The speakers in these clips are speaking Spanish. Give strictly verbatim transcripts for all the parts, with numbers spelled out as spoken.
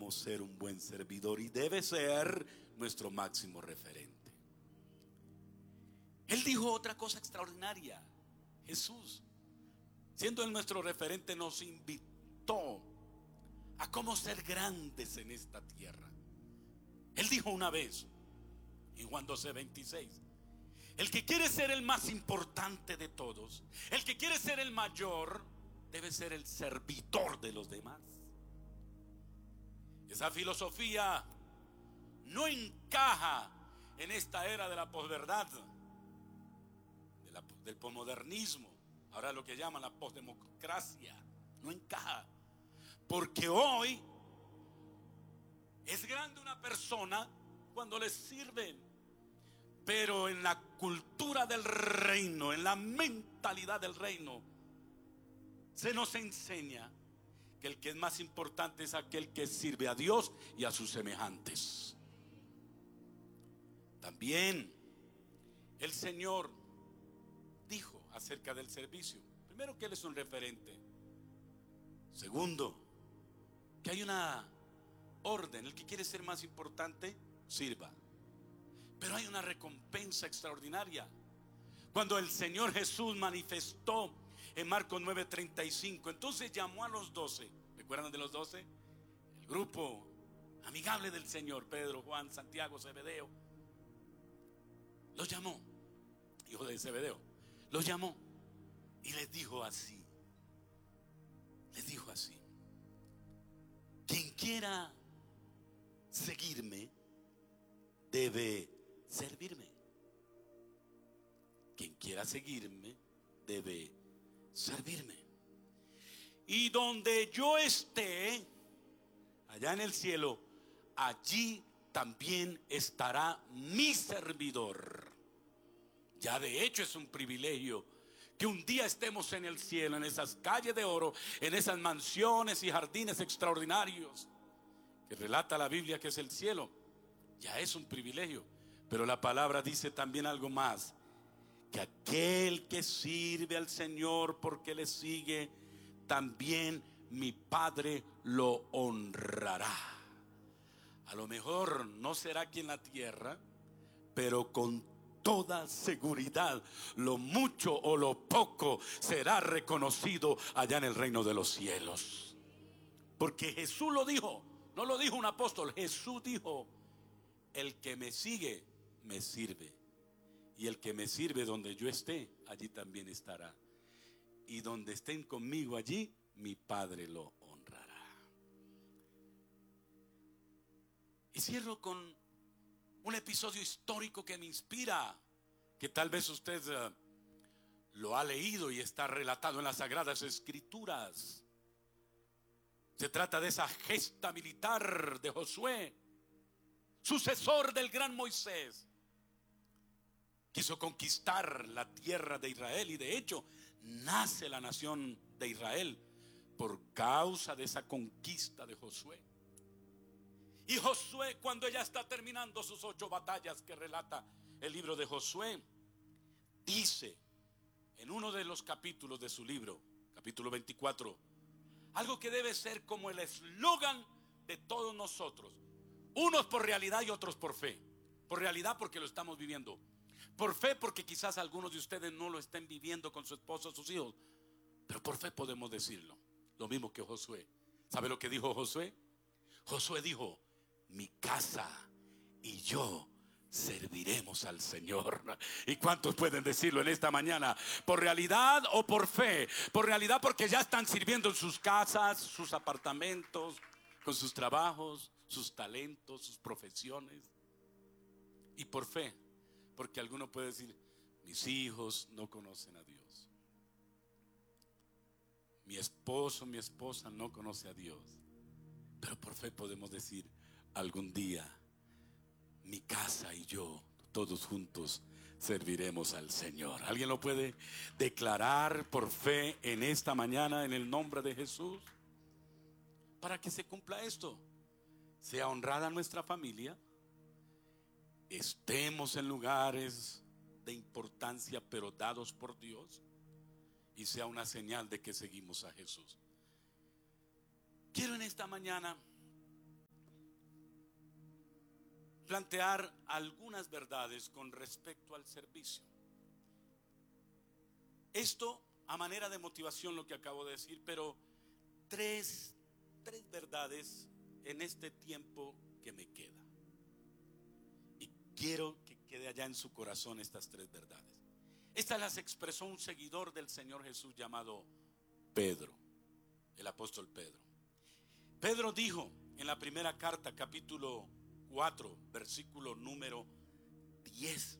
cómo ser un buen servidor y debe ser nuestro máximo referente. Él dijo otra cosa extraordinaria. Jesús, siendo Él nuestro referente, nos invitó a cómo ser grandes en esta tierra. Él dijo una vez en Juan doce veintiséis: el que quiere ser el más importante de todos, el que quiere ser el mayor, debe ser el servidor de los demás. Esa filosofía no encaja en esta era de la posverdad, de la, del posmodernismo, ahora lo que llaman la posdemocracia. No encaja, porque hoy es grande una persona cuando le sirven, pero en la cultura del reino, en la mentalidad del reino, se nos enseña que el que es más importante es aquel que sirve a Dios y a sus semejantes. También el Señor dijo acerca del servicio: primero, que Él es un referente. Segundo, que hay una orden: el que quiere ser más importante, sirva. Pero hay una recompensa extraordinaria. Cuando el Señor Jesús manifestó en Marcos nueve treinta y cinco, entonces llamó a los doce. ¿Recuerdan de los doce? El grupo amigable del Señor: Pedro, Juan, Santiago, Zebedeo. Los llamó, hijo de Zebedeo. Los llamó y les dijo así: les dijo así: quien quiera seguirme debe servirme. Quien quiera seguirme debe servirme. Y donde yo esté, allá en el cielo, allí también estará mi servidor. Ya de hecho es un privilegio que un día estemos en el cielo, en esas calles de oro, en esas mansiones y jardines extraordinarios que relata la Biblia que es el cielo. Ya es un privilegio. Pero la palabra dice también algo más: que aquel que sirve al Señor porque le sigue, también mi Padre lo honrará. A lo mejor no será aquí en la tierra, pero con toda seguridad lo mucho o lo poco será reconocido allá en el reino de los cielos. Porque Jesús lo dijo, no lo dijo un apóstol, Jesús dijo: el que me sigue, me sirve. Y el que me sirve, donde yo esté, allí también estará. Y donde estén conmigo allí, mi Padre lo honrará. Y cierro con un episodio histórico que me inspira, que tal vez usted uh, lo ha leído y está relatado en las Sagradas Escrituras. Se trata de esa gesta militar de Josué, sucesor del gran Moisés. Quiso conquistar la tierra de Israel, y de hecho nace la nación de Israel por causa de esa conquista de Josué. Y Josué, cuando ya está terminando sus ocho batallas que relata el libro de Josué, dice en uno de los capítulos de su libro, capítulo veinticuatro, algo que debe ser como el eslogan de todos nosotros: unos por realidad y otros por fe. Por realidad porque lo estamos viviendo, por fe porque quizás algunos de ustedes no lo estén viviendo con su esposo o sus hijos, pero por fe podemos decirlo. Lo mismo que Josué. ¿Sabe lo que dijo Josué? Josué dijo: mi casa y yo serviremos al Señor. ¿Y cuántos pueden decirlo en esta mañana? ¿Por realidad o por fe? Por realidad porque ya están sirviendo en sus casas, sus apartamentos, con sus trabajos, sus talentos, sus profesiones. Y por fe porque alguno puede decir: mis hijos no conocen a Dios, mi esposo, mi esposa no conoce a Dios. Pero por fe podemos decir: algún día mi casa y yo, todos juntos, serviremos al Señor. ¿Alguien lo puede declarar por fe en esta mañana en el nombre de Jesús? Para que se cumpla esto, sea honrada nuestra familia, estemos en lugares de importancia pero dados por Dios, y sea una señal de que seguimos a Jesús. Quiero en esta mañana plantear algunas verdades con respecto al servicio. Esto a manera de motivación lo que acabo de decir, pero tres, tres verdades en este tiempo que me queda. Y quiero que quede allá en su corazón estas tres verdades. Estas las expresó un seguidor del Señor Jesús llamado Pedro, el apóstol Pedro. Pedro dijo en la primera carta, capítulo cuatro, versículo número diez.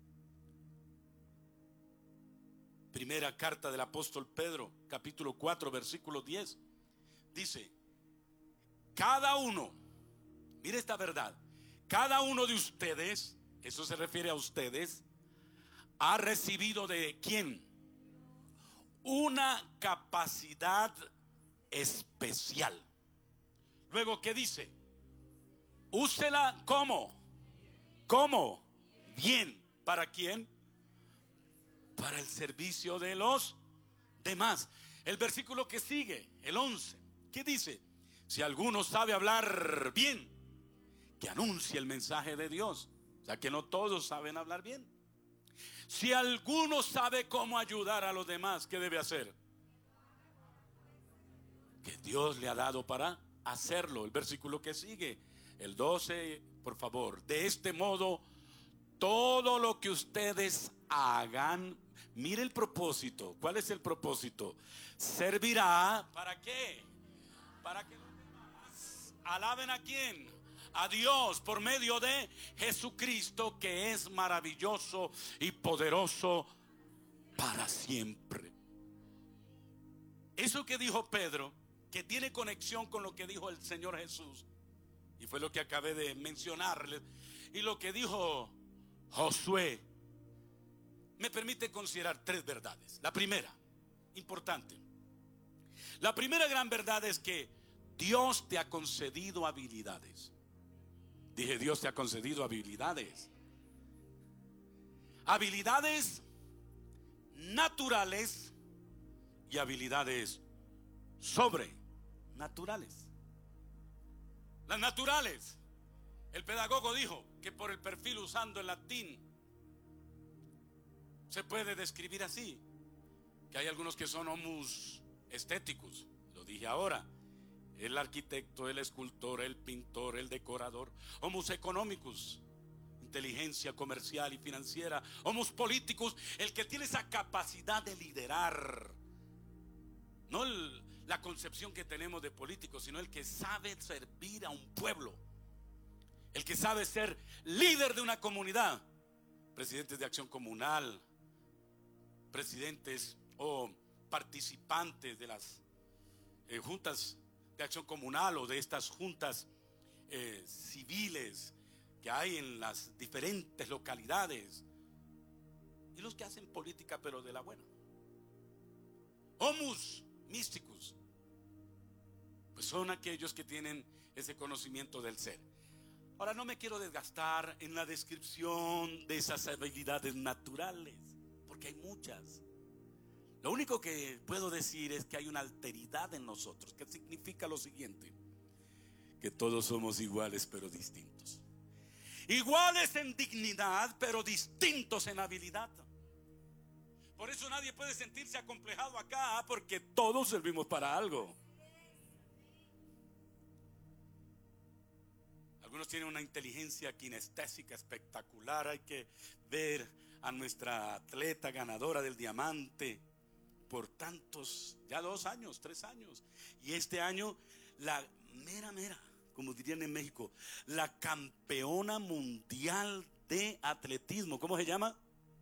Primera carta del apóstol Pedro, capítulo cuatro, versículo diez. Dice: cada uno, mire esta verdad, cada uno de ustedes, eso se refiere a ustedes, ha recibido de ¿quién? Una capacidad especial. Luego, ¿qué dice? Úsela ¿cómo? ¿Cómo? Bien. ¿Para quién? Para el servicio de los demás. El versículo que sigue, el once, ¿qué dice? Si alguno sabe hablar bien, que anuncie el mensaje de Dios. O sea que no todos saben hablar bien. Si alguno sabe cómo ayudar a los demás, ¿qué debe hacer? Que Dios le ha dado para hacerlo. El versículo que sigue, el doce, por favor. De este modo, todo lo que ustedes hagan, mire el propósito. ¿Cuál es el propósito? Servirá, ¿para qué? Para que los demás alaben a quién. A Dios por medio de Jesucristo, que es maravilloso y poderoso para siempre. Eso que dijo Pedro, que tiene conexión con lo que dijo el Señor Jesús, y fue lo que acabé de mencionarles, y lo que dijo Josué, me permite considerar tres verdades. La primera, importante, la primera gran verdad es que Dios te ha concedido habilidades. Dije, Dios te ha concedido habilidades. Habilidades naturales y habilidades sobrenaturales. Las naturales, el pedagogo dijo que por el perfil usando el latín se puede describir así, que hay algunos que son homus estéticos, lo dije ahora. El arquitecto, el escultor, el pintor, el decorador. Homus economicus, inteligencia comercial y financiera. Homus políticos, el que tiene esa capacidad de liderar. No el, la concepción que tenemos de políticos, sino el que sabe servir a un pueblo. El que sabe ser líder de una comunidad. Presidentes de acción comunal, presidentes o participantes de las eh, juntas de acción comunal o de estas juntas eh, civiles que hay en las diferentes localidades, y los que hacen política pero de la buena. Homus místicos, pues son aquellos que tienen ese conocimiento del ser. Ahora, no me quiero desgastar en la descripción de esas habilidades naturales, porque hay muchas. Lo único que puedo decir es que hay una alteridad en nosotros, que significa lo siguiente: que todos somos iguales pero distintos. Iguales en dignidad pero distintos en habilidad. Por eso nadie puede sentirse acomplejado acá, porque todos servimos para algo. Algunos tienen una inteligencia kinestésica espectacular. Hay que ver a nuestra atleta ganadora del diamante por tantos, ya dos años, tres años. Y este año la mera mera, como dirían en México, la campeona mundial de atletismo. ¿Cómo se llama?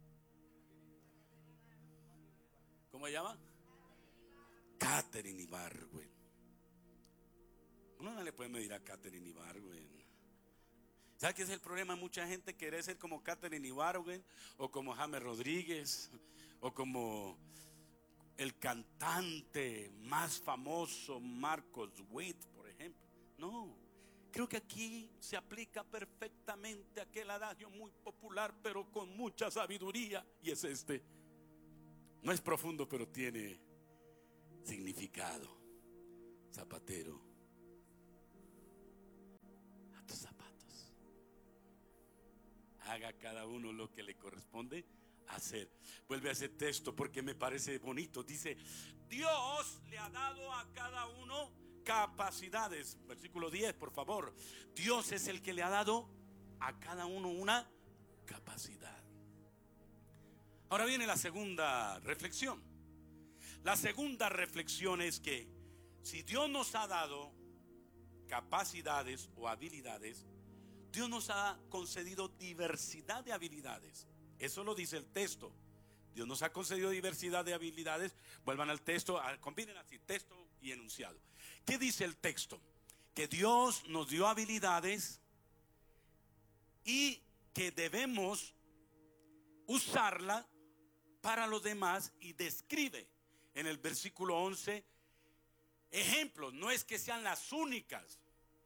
¿Cómo se llama? Katherine Ibargüen. Uno no le puede medir a Katherine Ibargüen. ¿Sabe qué es el problema? Mucha gente quiere ser como Katherine Ibargüen, o como James Rodríguez, o como el cantante más famoso Marcos Witt, por ejemplo. No, creo que aquí se aplica perfectamente aquel adagio muy popular pero con mucha sabiduría, y es este: no es profundo pero tiene significado. Zapatero, a tus zapatos. haga cada uno lo que le corresponde hacer. Vuelve a ese texto porque me parece bonito. Dice: Dios le ha dado a cada uno capacidades. Versículo diez, por favor. Dios es el que le ha dado a cada uno una capacidad. Ahora viene la segunda reflexión. La segunda reflexión es que si Dios nos ha dado capacidades o habilidades, Dios nos ha concedido diversidad de habilidades. Eso lo dice el texto. Dios nos ha concedido diversidad de habilidades. Vuelvan al texto, combinen así texto y enunciado. ¿Qué dice el texto? Que Dios nos dio habilidades y que debemos usarla para los demás, y describe en el versículo once ejemplos. No es que sean las únicas.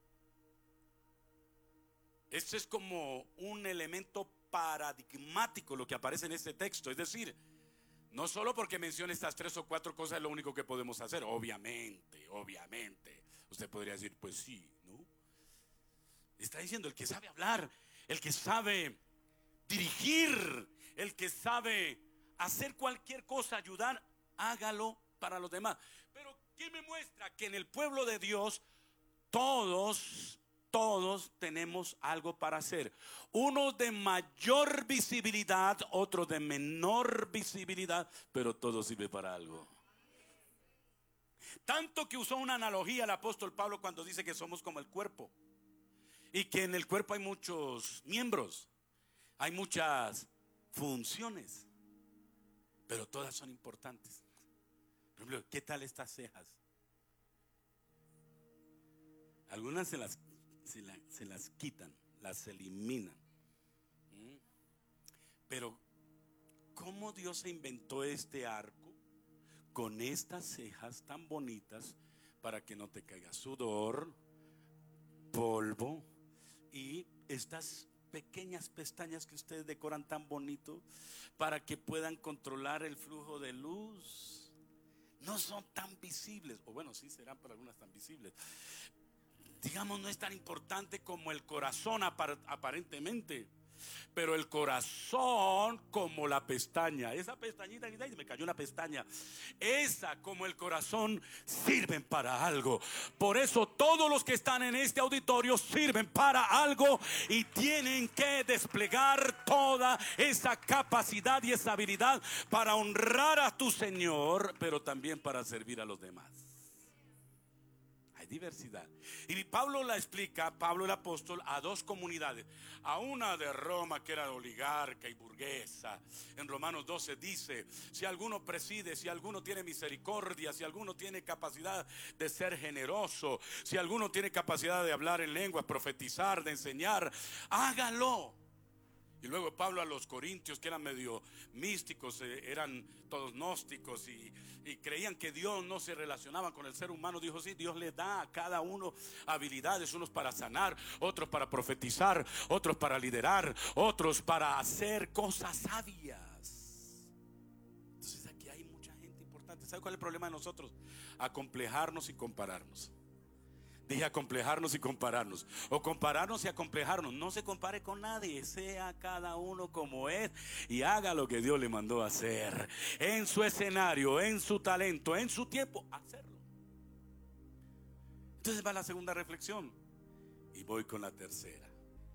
Este es como un elemento paradigmático lo que aparece en este texto. Es decir, no solo porque menciona estas tres o cuatro cosas es lo único que podemos hacer. Obviamente, obviamente usted podría decir, pues sí, ¿no? Está diciendo el que sabe hablar, el que sabe dirigir, el que sabe hacer cualquier cosa, ayudar, hágalo para los demás. Pero ¿qué me muestra? Que en el pueblo de Dios todos Todos tenemos algo para hacer. Uno de mayor visibilidad, otro de menor visibilidad, pero todo sirve para algo. Tanto que usó una analogía el apóstol Pablo cuando dice que somos como el cuerpo, y que en el cuerpo hay muchos miembros, hay muchas funciones, pero todas son importantes. Por ejemplo, ¿qué tal estas cejas? Algunas se las Se, la, se las quitan, las eliminan. ¿Mm? Pero ¿cómo Dios se inventó este arco con estas cejas tan bonitas para que no te caiga sudor, polvo y estas pequeñas pestañas que ustedes decoran tan bonito para que puedan controlar el flujo de luz? No son tan visibles, o bueno, sí serán para algunas tan visibles. Digamos, no es tan importante como el corazón aparentemente, pero el corazón como la pestaña, esa pestañita, me cayó una pestaña, esa como el corazón sirven para algo. Por eso todos los que están en este auditorio sirven para algo y tienen que desplegar toda esa capacidad y esa habilidad para honrar a tu Señor, pero también para servir a los demás. Diversidad. Y Pablo la explica, Pablo el apóstol, a dos comunidades. A una de Roma que era oligarca y burguesa. En Romanos doce dice: si alguno preside, si alguno tiene misericordia, si alguno tiene capacidad de ser generoso, si alguno tiene capacidad de hablar en lenguas, profetizar, de enseñar, hágalo. Y luego Pablo a los corintios, que eran medio místicos, eh, eran todos gnósticos y, y creían que Dios no se relacionaba con el ser humano, dijo: sí, Dios le da a cada uno habilidades, unos para sanar, otros para profetizar, otros para liderar, otros para hacer cosas sabias. Entonces aquí hay mucha gente importante. ¿Sabe cuál es el problema de nosotros? Acomplejarnos y compararnos. Dije acomplejarnos y compararnos, o compararnos y acomplejarnos. No se compare con nadie, sea cada uno como es y haga lo que Dios le mandó a hacer, en su escenario, en su talento, en su tiempo, hacerlo. Entonces va la segunda reflexión y voy con la tercera.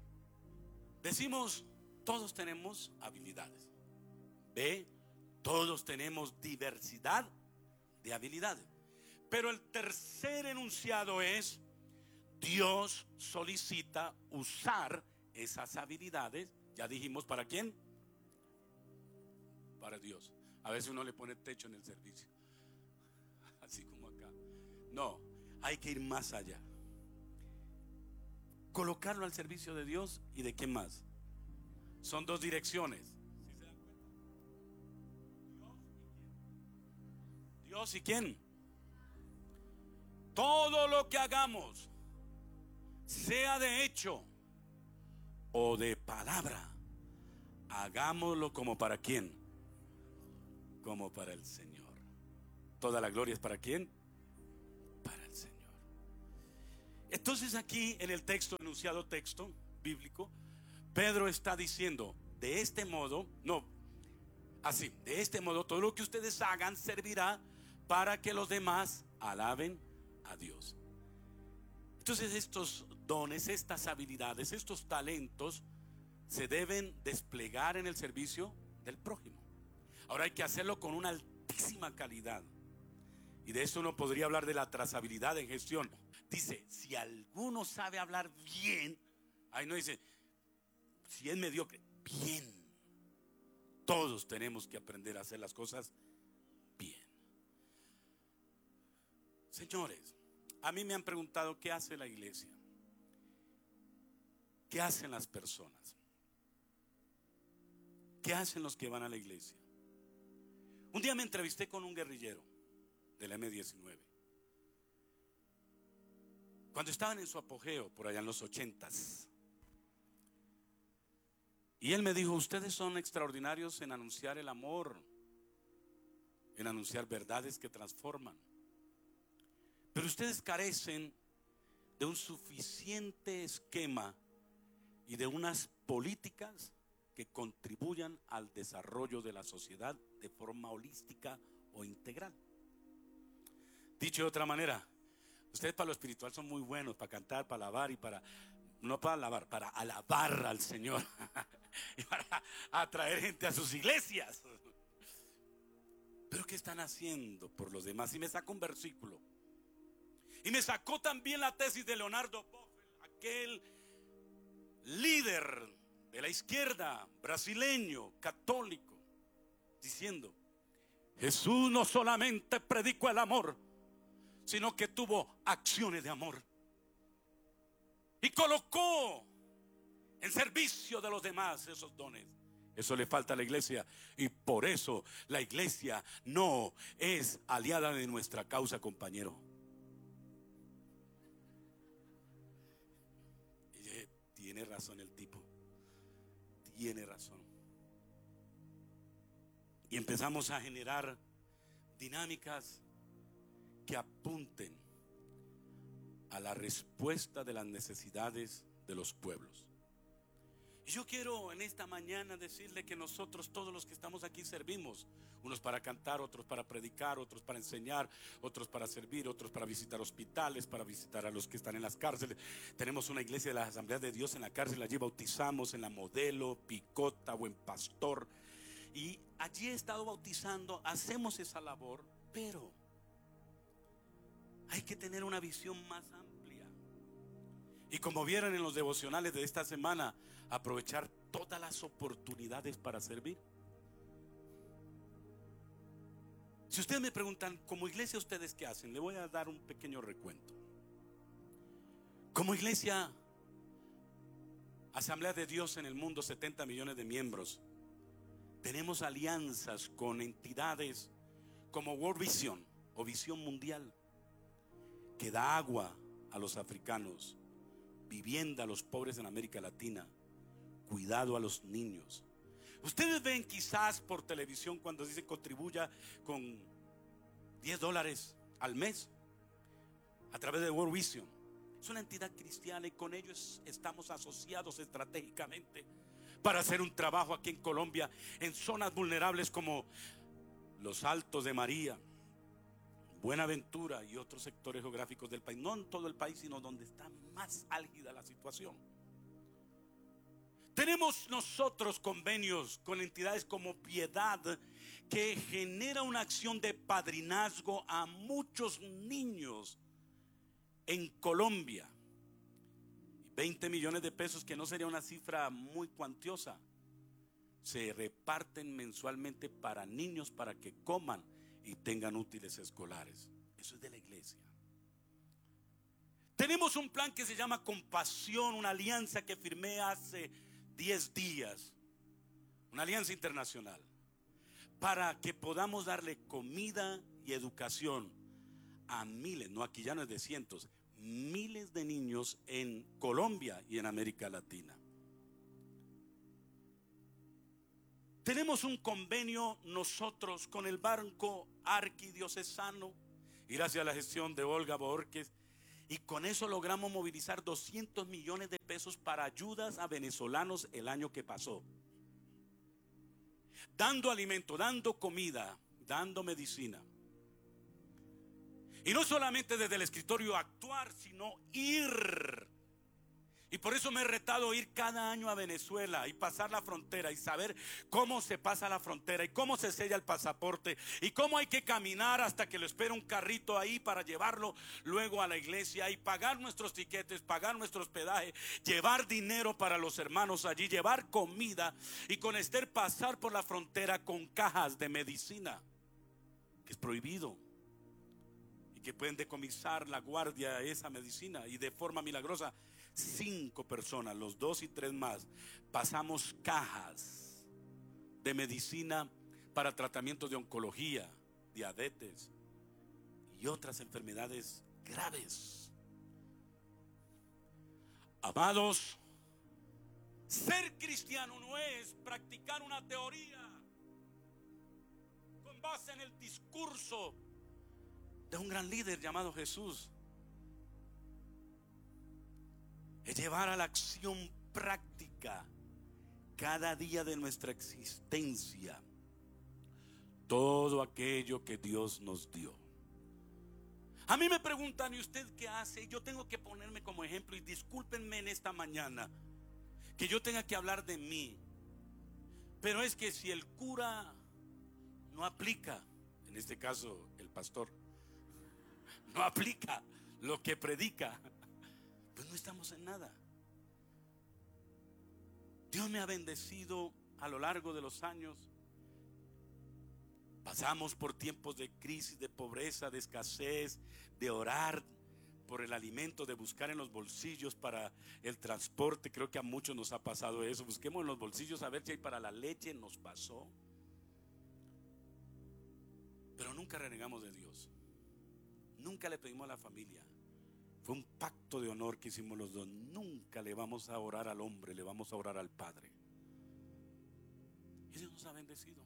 Decimos, todos tenemos habilidades. B, todos tenemos diversidad de habilidades. Pero el tercer enunciado es: Dios solicita usar esas habilidades. Ya dijimos, ¿para quién? Para Dios. A veces uno le pone techo en el servicio, así como acá. No, hay que ir más allá. Colocarlo al servicio de Dios y de quién más. Son dos direcciones. ¿Sí se dan cuenta? Dios y quién. Dios y quién. Todo lo que hagamos, sea de hecho o de palabra, hagámoslo como para quién, como para el Señor. Toda la gloria es para quién, para el Señor. Entonces aquí en el texto, enunciado texto bíblico, Pedro está diciendo, de este modo, no, así, de este modo todo lo que ustedes hagan servirá para que los demás alaben a Dios. Entonces estos dones, estas habilidades, estos talentos se deben desplegar en el servicio del prójimo. Ahora hay que hacerlo con una altísima calidad. Y de eso uno podría hablar de la trazabilidad en gestión. Dice, si alguno sabe hablar bien, ahí no dice, si es mediocre, bien. Todos tenemos que aprender a hacer las cosas bien. Señores, a mí me han preguntado qué hace la iglesia, qué hacen las personas, qué hacen los que van a la iglesia. Un día me entrevisté con un guerrillero del eme diecinueve, cuando estaban en su apogeo por allá en los ochentas. Y él me dijo, ustedes son extraordinarios en anunciar el amor, en anunciar verdades que transforman, pero ustedes carecen de un suficiente esquema y de unas políticas que contribuyan al desarrollo de la sociedad de forma holística o integral. Dicho de otra manera, ustedes para lo espiritual son muy buenos, para cantar, para alabar y para, no para alabar, para alabar al Señor y para atraer gente a sus iglesias. Pero ¿qué están haciendo por los demás? Y me sacó un versículo. Y me sacó también la tesis de Leonardo Boffel, aquel líder de la izquierda brasileño, católico, diciendo, Jesús no solamente predicó el amor, sino que tuvo acciones de amor y colocó en servicio de los demás esos dones. Eso le falta a la iglesia, y por eso la iglesia no es aliada de nuestra causa, compañero. Y tiene razón el tipo, tiene razón. Y empezamos a generar dinámicas que apunten a la respuesta de las necesidades de los pueblos. Y yo quiero en esta mañana decirle que nosotros, todos los que estamos aquí, servimos. Unos para cantar, otros para predicar, otros para enseñar, otros para servir, otros para visitar hospitales, para visitar a los que están en las cárceles. Tenemos una iglesia de la Asamblea de Dios en la cárcel, allí bautizamos en la Modelo, Picota, Buen Pastor. Y allí he estado bautizando, hacemos esa labor, pero hay que tener una visión más amplia. Y como vieron en los devocionales de esta semana, aprovechar todas las oportunidades para servir. Si ustedes me preguntan, como iglesia, ¿ustedes qué hacen? Le voy a dar un pequeño recuento. Como iglesia, Asamblea de Dios en el mundo, setenta millones de miembros. Tenemos alianzas con entidades como World Vision o Visión Mundial, que da agua a los africanos, vivienda a los pobres en América Latina, cuidado a los niños. Ustedes ven quizás por televisión cuando dice contribuya con diez dólares al mes a través de World Vision. Es una entidad cristiana y con ellos estamos asociados estratégicamente para hacer un trabajo aquí en Colombia, en zonas vulnerables como los Altos de María, Buenaventura y otros sectores geográficos del país. No en todo el país, sino donde está más álgida la situación. Tenemos nosotros convenios con entidades como Piedad, que genera una acción de padrinazgo a muchos niños en Colombia. veinte millones de pesos, que no sería una cifra muy cuantiosa, se reparten mensualmente para niños, para que coman y tengan útiles escolares. Eso es de la iglesia. Tenemos un plan que se llama Compasión, una alianza que firmé hace diez días, una alianza internacional, para que podamos darle comida y educación a miles, no, aquí ya no es de cientos, miles de niños en Colombia y en América Latina. Tenemos un convenio nosotros con el Banco Arquidiocesano, y gracias a la gestión de Olga Borges Y con eso logramos movilizar doscientos millones de pesos para ayudas a venezolanos el año que pasó. Dando alimento, dando comida, dando medicina. Y no solamente desde el escritorio actuar, sino ir. Y por eso me he retado a ir cada año a Venezuela y pasar la frontera y saber cómo se pasa la frontera y cómo se sella el pasaporte y cómo hay que caminar hasta que lo espera un carrito ahí para llevarlo luego a la iglesia y pagar nuestros tiquetes, pagar nuestro hospedaje, llevar dinero para los hermanos allí, llevar comida y con Esther pasar por la frontera con cajas de medicina, que es prohibido. Y que pueden decomisar la guardia esa medicina. Y de forma milagrosa, cinco personas, los dos y tres más, pasamos cajas de medicina para tratamientos de oncología, diabetes y otras enfermedades graves. Amados, ser cristiano no es practicar una teoría con base en el discurso de un gran líder llamado Jesús. Es llevar a la acción práctica cada día de nuestra existencia todo aquello que Dios nos dio. A mí me preguntan, ¿y usted qué hace? Yo tengo que ponerme como ejemplo. Y discúlpenme en esta mañana que yo tenga que hablar de mí, pero es que si el cura no aplica, en este caso el pastor no aplica lo que predica, pues no estamos en nada. Dios me ha bendecido a lo largo de los años. Pasamos por tiempos de crisis, de pobreza, de escasez, de orar por el alimento, de buscar en los bolsillos para el transporte. Creo que a muchos nos ha pasado eso. Busquemos en los bolsillos a ver si hay para la leche. Nos pasó. Pero nunca renegamos de Dios. Nunca le pedimos a la familia. Fue un pacto de honor que hicimos los dos. Nunca le vamos a orar al hombre, le vamos a orar al Padre. Y Dios nos ha bendecido.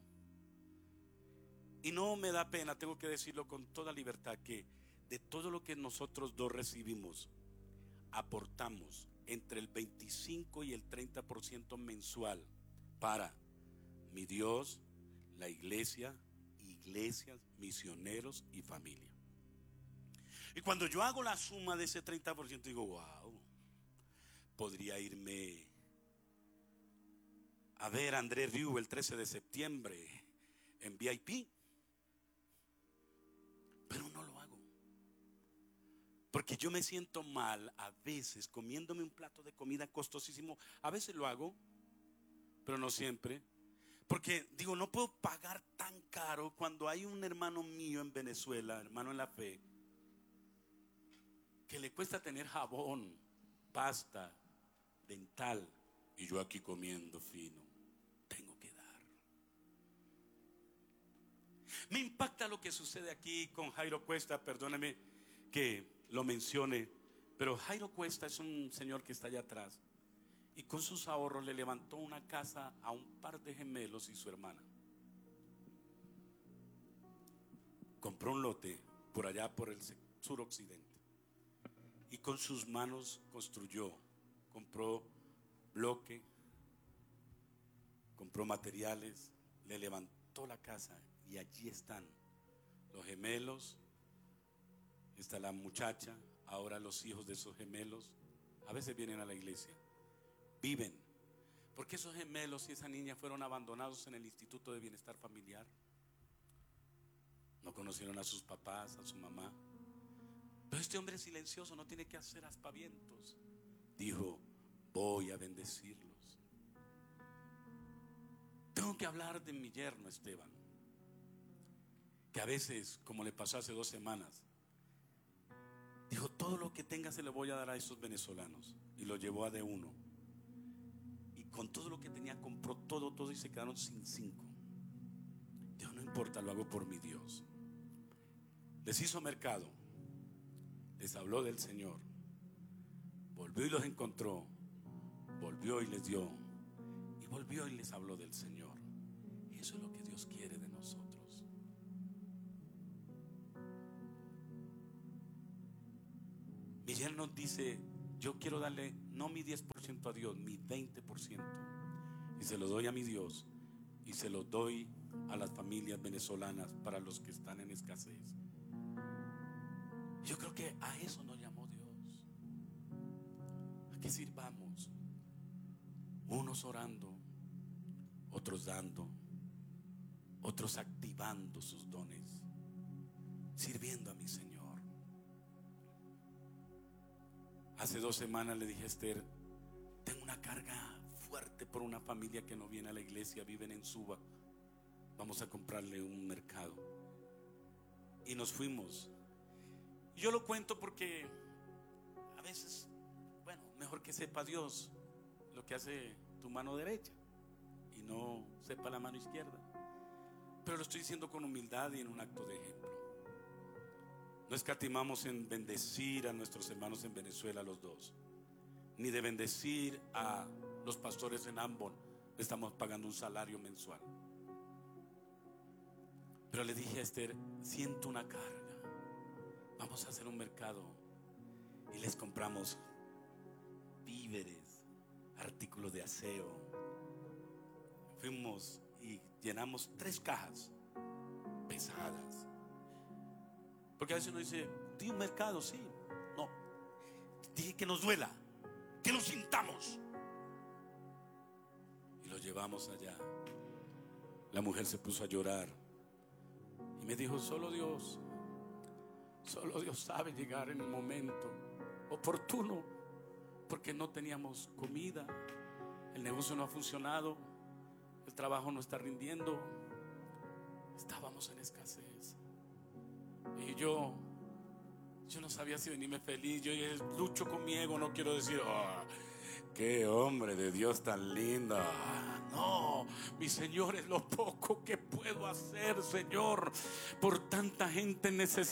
Y no me da pena, tengo que decirlo con toda libertad, que de todo lo que nosotros dos recibimos, aportamos entre el veinticinco y el treinta por ciento mensual para mi Dios, la iglesia, iglesias, misioneros y familia. Y cuando yo hago la suma de ese treinta por ciento, digo, wow, podría irme a ver a André Rieu el trece de septiembre en V I P. Pero no lo hago, porque yo me siento mal a veces comiéndome un plato de comida costosísimo. A veces lo hago, pero no siempre. Porque digo, no puedo pagar tan caro cuando hay un hermano mío en Venezuela, hermano en la fe, que le cuesta tener jabón, pasta, dental, y yo aquí comiendo fino. Tengo que dar. Me impacta lo que sucede aquí con Jairo Cuesta. Perdóneme que lo mencione, pero Jairo Cuesta es un señor que está allá atrás y con sus ahorros le levantó una casa a un par de gemelos y su hermana. Compró un lote por allá por el suroccidente y con sus manos construyó, compró bloque, compró materiales, le levantó la casa y allí están los gemelos, está la muchacha, ahora los hijos de esos gemelos. A veces vienen a la iglesia, viven, porque esos gemelos y esa niña fueron abandonados en el Instituto de Bienestar Familiar. No conocieron a sus papás, a su mamá. Pero este hombre silencioso no tiene que hacer aspavientos. Dijo, voy a bendecirlos. Tengo que hablar de mi yerno Esteban, que a veces, como le pasó hace dos semanas, dijo, todo lo que tenga se le voy a dar a esos venezolanos. Y lo llevó a de uno. Y con todo lo que tenía compró todo, todo y se quedaron sin cinco. Dios, no importa, lo hago por mi Dios. Les hizo mercado, les habló del Señor, volvió y los encontró, volvió y les dio, y volvió y les habló del Señor. Y eso es lo que Dios quiere de nosotros. Mi yerno dice: yo quiero darle no mi diez por ciento a Dios, mi veinte por ciento, y se lo doy a mi Dios, y se lo doy a las familias venezolanas, para los que están en escasez. Yo creo que a eso nos llamó Dios, a que sirvamos, unos orando, otros dando, otros activando sus dones, sirviendo a mi Señor. Hace dos semanas le dije a Esther: tengo una carga fuerte por una familia que no viene a la iglesia, viven en Suba, vamos a comprarle un mercado. Y nos fuimos. Yo lo cuento porque a veces, bueno, mejor que sepa Dios lo que hace tu mano derecha y no sepa la mano izquierda. Pero lo estoy diciendo con humildad y en un acto de ejemplo. No escatimamos en bendecir a nuestros hermanos en Venezuela, los dos, ni de bendecir a los pastores en Ambon. Estamos pagando un salario mensual. Pero le dije a Esther: siento una carga, vamos a hacer un mercado y les compramos víveres, artículos de aseo. Fuimos y llenamos tres cajas pesadas. Porque a veces uno dice: di un mercado, sí. No, dije que nos duela, que lo sintamos. Y lo llevamos allá. La mujer se puso a llorar y me dijo: solo Dios, solo Dios sabe llegar en el momento oportuno, porque no teníamos comida, el negocio no ha funcionado, el trabajo no está rindiendo, estábamos en escasez. Y yo Yo no sabía si venirme feliz. Yo lucho con mi ego, no quiero decir: oh, qué hombre de Dios tan lindo. No, mi Señor, es lo poco que puedo hacer, Señor, por tanta gente necesitada.